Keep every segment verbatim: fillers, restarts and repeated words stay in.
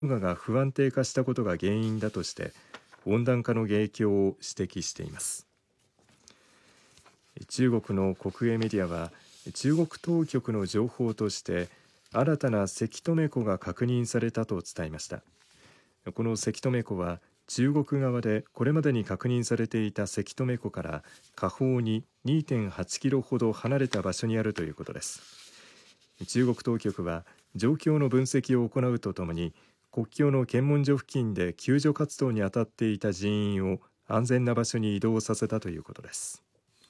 河が不安定化したことが原因だとして温暖化の影響を指摘しています。中国の国営メディアは中国当局の情報として新たなせき止め湖が確認されたと伝えました。このせき止め湖は中国側でこれまでに確認されていたせき止め湖から下方に にてんはちキロほど離れた場所にあるということです。中国当局は状況の分析を行うとともに国境の検問所付近で救助活動に当たっていた人員を安全な場所に移動させたということです。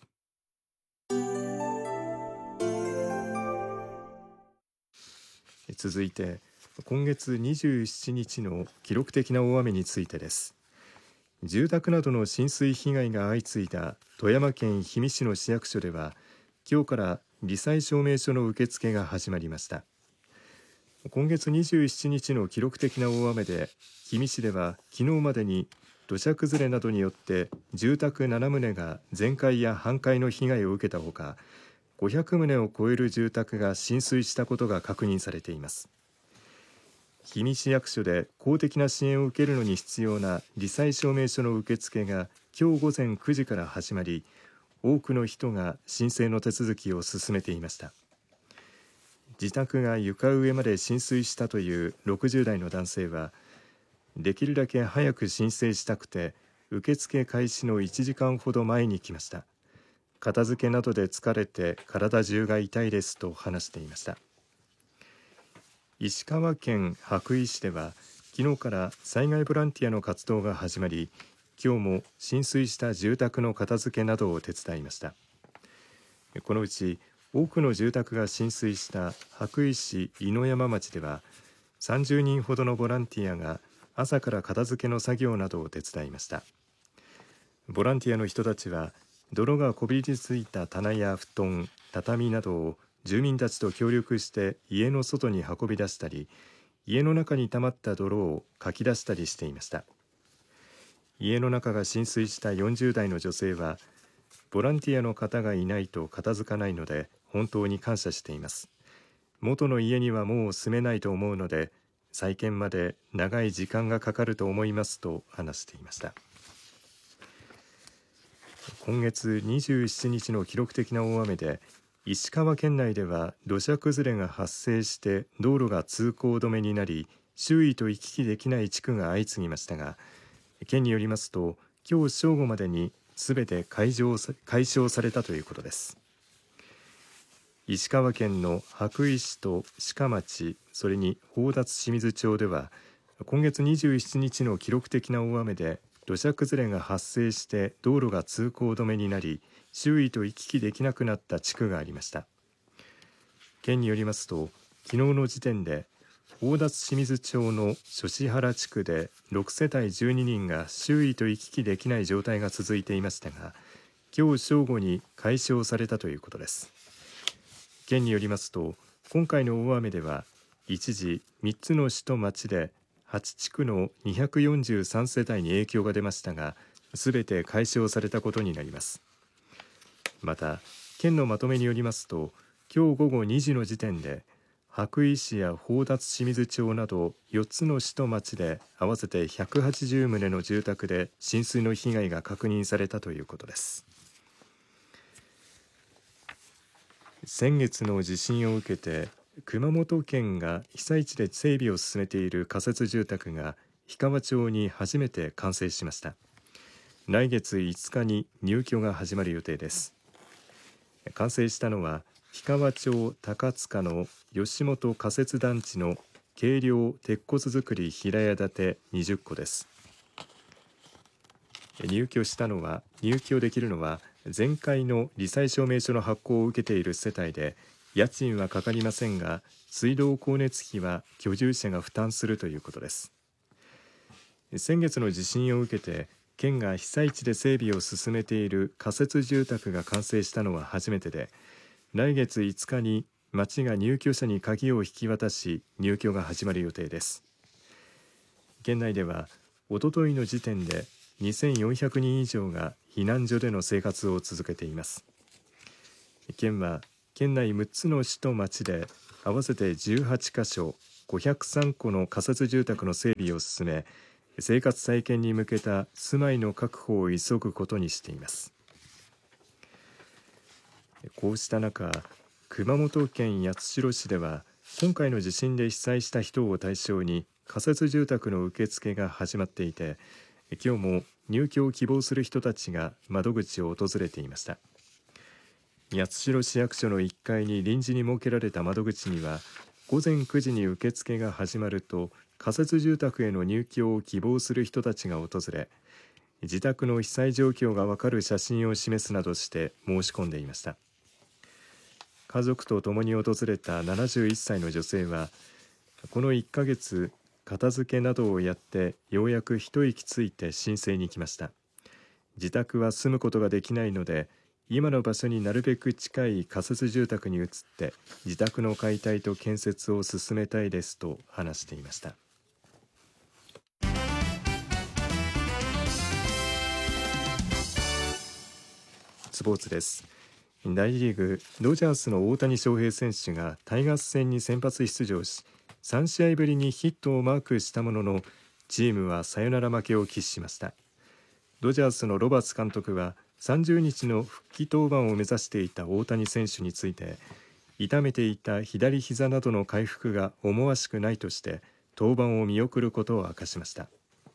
続いて今月にじゅうしちにちの記録的な大雨についてです。住宅などの浸水被害が相次いだ富山県氷見市の市役所では今日から罹災証明書の受付が始まりました。今月にじゅうしちにちの記録的な大雨で氷見市では昨日までに土砂崩れなどによって住宅ななとうが全壊や半壊の被害を受けたほかごひゃくとうを超える住宅が浸水したことが確認されています。氷見市役所で公的な支援を受けるのに必要な罹災証明書の受付が今日午前くじから始まり多くの人が申請の手続きを進めていました。自宅が床上まで浸水したというろくじゅうだいの男性はできるだけ早く申請したくて受付開始のいちじかんほど前に来ました。片付けなどで疲れて体中が痛いですと話していました。石川県羽咋市では昨日から災害ボランティアの活動が始まり今日も浸水した住宅の片付けなどを手伝いました。このうち多くの住宅が浸水した羽咋市猪山町ではさんじゅうにんほどのボランティアが朝から片付けの作業などを手伝いました。ボランティアの人たちは泥がこびりついた棚や布団、畳などを住民たちと協力して家の外に運び出したり家の中に溜まった泥をかき出したりしていました。家の中が浸水したよんじゅうだいの女性はボランティアの方がいないと片付かないので本当に感謝しています。元の家にはもう住めないと思うので再建まで長い時間がかかると思いますと話していました。今月にじゅうしちにちの記録的な大雨で石川県内では土砂崩れが発生して道路が通行止めになり周囲と行き来できない地区が相次ぎましたが県によりますと今日正午までにすべて解消解消されたということです。石川県の羽咋市と志賀町それに宝達清水町では今月にじゅうしちにちの記録的な大雨で土砂崩れが発生して道路が通行止めになり周囲と行き来できなくなった地区がありました。県によりますと昨日の時点で宝達清水町の諸子原地区でろくせたいじゅうににんが周囲と行き来できない状態が続いていましたが今日正午に解消されたということです。県によりますと今回の大雨では一時みっつの市と町ではちちくのにひゃくよんじゅうさんせたいに影響が出ましたがすべて解消されたことになります。また県のまとめによりますと今日午後にじの時点で羽咋市や宝達清水町などよっつの市と町で合わせてひゃくはちじゅうとうの住宅で浸水の被害が確認されたということです。先月の地震を受けて熊本県が被災地で整備を進めている仮設住宅が氷川町に初めて完成しました。来月いつかに入居が始まる予定です。完成したのは氷川町高塚の吉本仮設団地の軽量鉄骨造り平屋建てにじゅっこです。入居したのは入居できるのは前回の罹災証明書の発行を受けている世帯で家賃はかかりませんが水道光熱費は居住者が負担するということです。先月の地震を受けて県が被災地で整備を進めている仮設住宅が完成したのは初めてで来月いつかに町が入居者に鍵を引き渡し入居が始まる予定です。県内ではおとといの時点でにせんよんひゃくにん以上が避難所での生活を続けています。県は県内むっつの市と町で合わせてじゅうはちかしょごひゃくさんこの仮設住宅の整備を進め、生活再建に向けた住まいの確保を急ぐことにしています。こうした中、熊本県八代市では今回の地震で被災した人を対象に仮設住宅の受付が始まっていて、今日も入居を希望する人たちが窓口を訪れていました。八代市役所のいっかいに臨時に設けられた窓口には、午前くじに受付が始まると仮設住宅への入居を希望する人たちが訪れ、自宅の被災状況がわかる写真を示すなどして申し込んでいました。家族と共に訪れたななじゅういっさいの女性は、このいっかげつ片付けなどをやってようやく一息ついて申請に来ました。自宅は住むことができないので、今の場所になるべく近い仮設住宅に移って自宅の解体と建設を進めたいですと話していました。スポーツです。大リーグドジャースの大谷翔平選手がタイガース戦に先発出場し、さんしあいぶりにヒットをマークしたものの、チームはサヨナラ負けを喫しました。ドジャースのロバーツ監督はさんじゅうにちの復帰登板を目指していた大谷選手について、痛めていた左膝などの回復が思わしくないとして登板を見送ることを明かしました。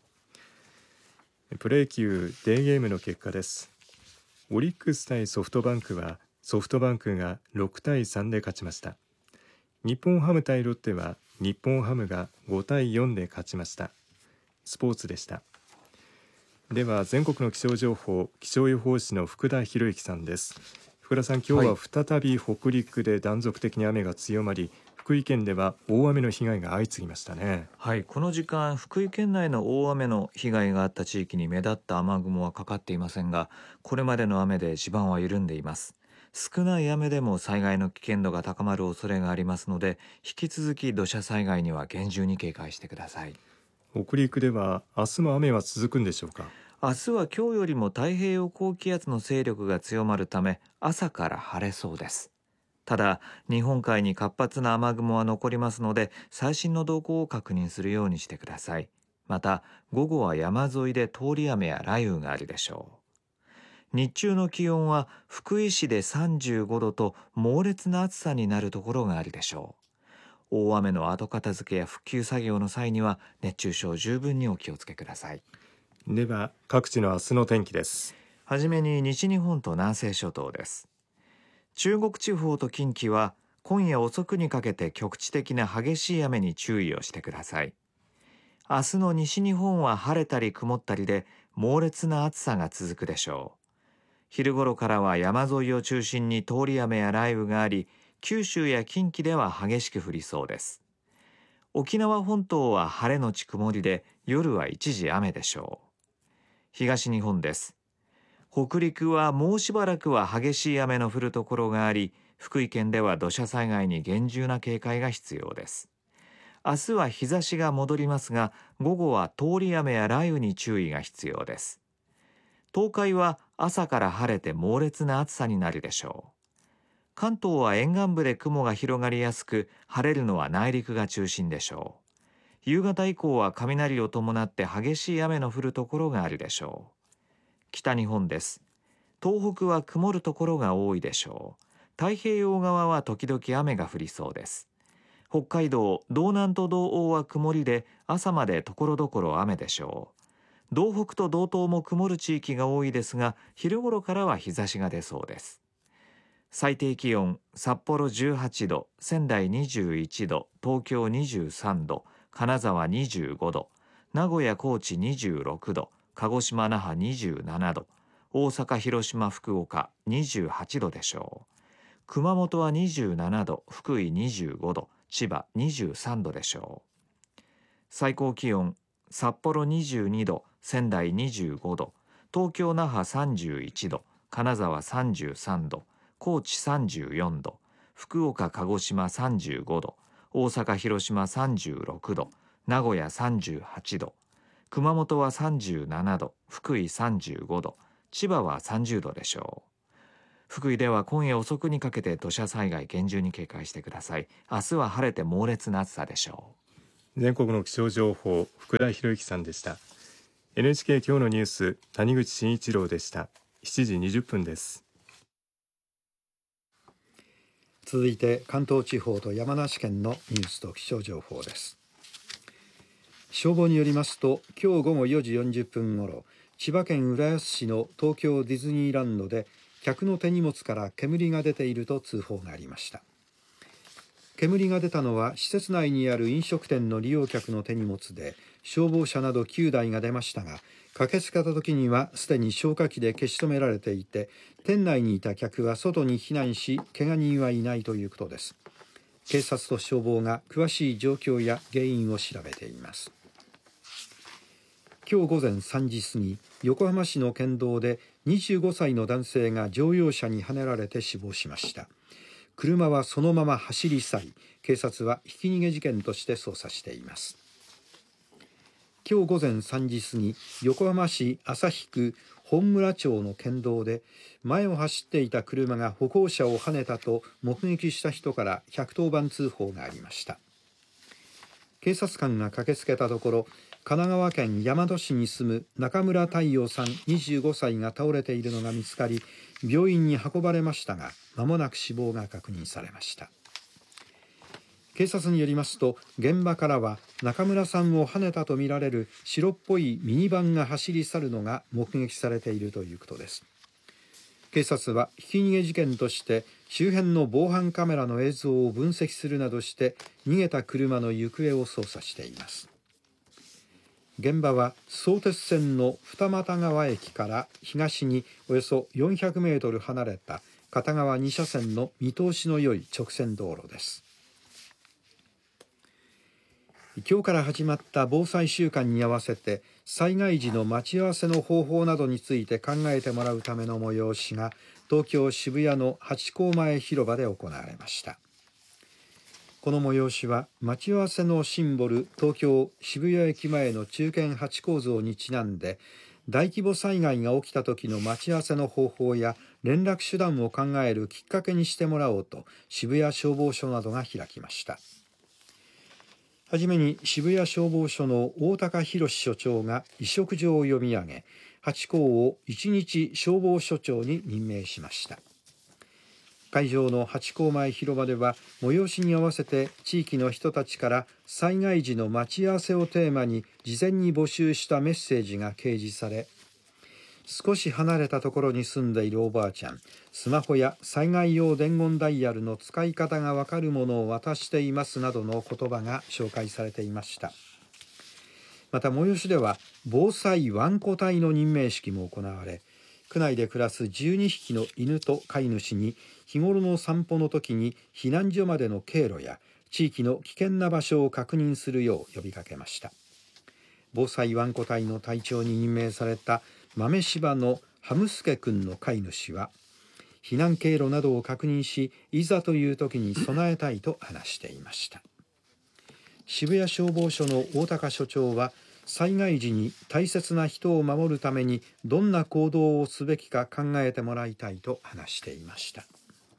プロ野球デーゲームの結果です。オリックス対ソフトバンクはソフトバンクがろくたいさんで勝ちました。日本ハム対ロッテは日本ハムがごたいよんで勝ちました。スポーツでした。では全国の気象情報、気象予報士の福田博之さんです。福田さん、今日は再び北陸で断続的に雨が強まり、福井県では大雨の被害が相次ぎましたね。 はい、この時間福井県内の大雨の被害があった地域に目立った雨雲はかかっていませんが、これまでの雨で地盤は緩んでいます。少ない雨でも災害の危険度が高まる恐れがありますので、引き続き土砂災害には厳重に警戒してください。 北陸では明日も雨は続くんでしょうか。 明日は今日よりも太平洋高気圧の勢力が強まるため、朝から晴れそうです。ただ日本海に活発な雨雲は残りますので、最新の動向を確認するようにしてください。また午後は山沿いで通り雨や雷雨があるでしょう。日中の気温は福井市でさんじゅうごどと猛烈な暑さになるところがあるでしょう。大雨の後片付けや復旧作業の際には熱中症十分にお気をつけください。 では各地の明日の天気です。 はじめに西日本と南西諸島です。中国地方と近畿は今夜遅くにかけて局地的な激しい雨に注意をしてください。明日の西日本は晴れたり曇ったりで猛烈な暑さが続くでしょう。昼頃からは山沿いを中心に通り雨や雷雨があり、九州や近畿では激しく降りそうです。沖縄本島は晴れのち曇りで夜は一時雨でしょう。東日本です。北陸はもうしばらくは激しい雨の降るところがあり、福井県では土砂災害に厳重な警戒が必要です。明日は日差しが戻りますが、午後は通り雨や雷雨に注意が必要です。東海は朝から晴れて猛烈な暑さになるでしょう。関東は沿岸部で雲が広がりやすく、晴れるのは内陸が中心でしょう。夕方以降は雷を伴って激しい雨の降るところがあるでしょう。北日本です。東北は曇るところが多いでしょう。太平洋側は時々雨が降りそうです。北海道、道南と道央は曇りで朝までところどころ雨でしょう。道北と道東も曇る地域が多いですが、昼頃からは日差しが出そうです。最低気温、札幌じゅうはちど、仙台にじゅういちど、東京にじゅうさんど、金沢にじゅうごど、名古屋高知にじゅうろくど、鹿児島那覇にじゅうななど、大阪広島福岡にじゅうはちどでしょう。熊本はにじゅうななど、福井にじゅうごど、千葉にじゅうさんどでしょう。最高気温、札幌にじゅうにど、仙台にじゅうごど、東京那覇さんじゅういちど、金沢さんじゅうさんど、高知さんじゅうよんど、福岡鹿児島さんじゅうごど、大阪広島さんじゅうろくど、名古屋さんじゅうはちど、熊本はさんじゅうななど、福井さんじゅうごど、千葉はさんじゅうどでしょう。福井では今夜遅くにかけて土砂災害厳重に警戒してください。明日は晴れて猛烈な暑さでしょう。 全国の気象情報、福田博之さんでした。 エヌエイチケー 今日のニュース、谷口真一郎でした。しちじにじゅっぷんです。 続いて関東地方と山梨県のニュースと気象情報です。消防によりますと、今日午後よじよんじゅっぷんごろ、千葉県浦安市の東京ディズニーランドで客の手荷物から煙が出ていると通報がありました。煙が出たのは施設内にある飲食店の利用客の手荷物で、消防車などきゅうだいが出ましたが、駆けつけた時にはすでに消火器で消し止められていて、店内にいた客は外に避難し、怪我人はいないということです。警察と消防が詳しい状況や原因を調べています。今日午前さんじ過ぎ、横浜市の県道でにじゅうごさいの男性が乗用車にはねられて死亡しました。車はそのまま走り去り、警察はひき逃げ事件として捜査しています。今日午前さんじ過ぎ、横浜市旭区本村町の県道で、前を走っていた車が歩行者をはねたと目撃した人からひゃくとおばん通報がありました。警察官が駆けつけたところ、神奈川県大和市に住む中村太陽さんにじゅうごさいが倒れているのが見つかり、病院に運ばれましたが、間もなく死亡が確認されました。警察によりますと、現場からは中村さんをはねたとみられる白っぽいミニバンが走り去るのが目撃されているということです。警察はひき逃げ事件として周辺の防犯カメラの映像を分析するなどして逃げた車の行方を捜査しています。現場は相鉄線の二俣川駅から東におよそよんひゃくメートル離れた片側に車線の見通しの良い直線道路です。今日から始まった防災週間に合わせて、災害時の待ち合わせの方法などについて考えてもらうための催しが東京渋谷のハチ公前広場で行われました。この催しは待ち合わせのシンボル、東京渋谷駅前の忠犬ハチ公像にちなんで、大規模災害が起きた時の待ち合わせの方法や連絡手段を考えるきっかけにしてもらおうと、渋谷消防署などが開きました。はじめに渋谷消防署の大高博署長が委嘱状を読み上げ、ハチ公を一日消防署長に任命しました。会場のハチ公前広場では、催しに合わせて地域の人たちから災害時の待ち合わせをテーマに事前に募集したメッセージが掲示され、少し離れたところに住んでいるおばあちゃん、スマホや災害用伝言ダイヤルの使い方がわかるものを渡していますなどの言葉が紹介されていました。また催しでは防災ワンコ隊の任命式も行われ、区内で暮らすじゅうにひきの犬と飼い主に日頃の散歩の時に避難所までの経路や地域の危険な場所を確認するよう呼びかけました。防災ワンコ隊の隊長に任命された豆柴のハムスケ君の飼い主は、避難経路などを確認し、いざという時に備えたいと話していました。渋谷消防署の大高署長は、災害時に大切な人を守るためにどんな行動をすべきか考えてもらいたいと話していました。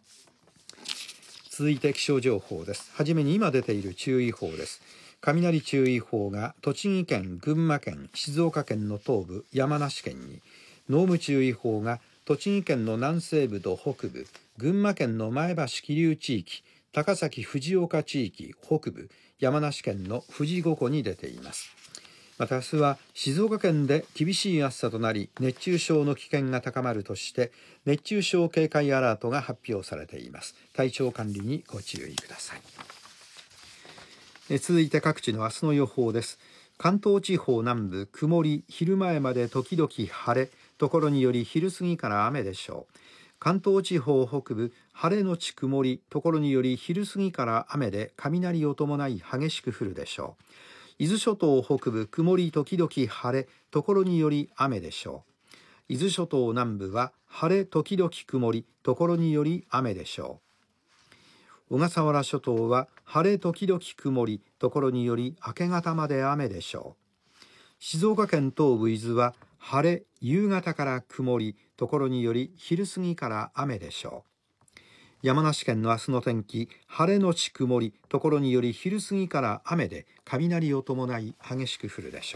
続いて気象情報です。はじめに今出ている注意報です。雷注意報が栃木県、群馬県、静岡県の東部、山梨県に、濃霧注意報が栃木県の南西部と北部、群馬県の前橋桐生地域、高崎藤岡地域北部、山梨県の富士五湖に出ています。また明日は静岡県で厳しい暑さとなり、熱中症の危険が高まるとして熱中症警戒アラートが発表されています。体調管理にご注意ください。え続いて各地の明日の予報です。関東地方南部曇り、昼前まで時々晴れ、ところにより昼過ぎから雨でしょう。関東地方北部晴れのち曇り、ところにより昼過ぎから雨で雷を伴い激しく降るでしょう。伊豆諸島北部曇り時々晴れ、ところにより雨でしょう。伊豆諸島南部は晴れ時々曇り、ところにより雨でしょう。小笠原諸島は晴れ時々曇り、ところにより明け方まで雨でしょう。静岡県東部伊豆は晴れ夕方から曇り、ところにより昼過ぎから雨でしょう。 山梨県の明日の天気、晴れのち曇り、ところにより昼過ぎから雨で雷を伴い激しく降るでしょう。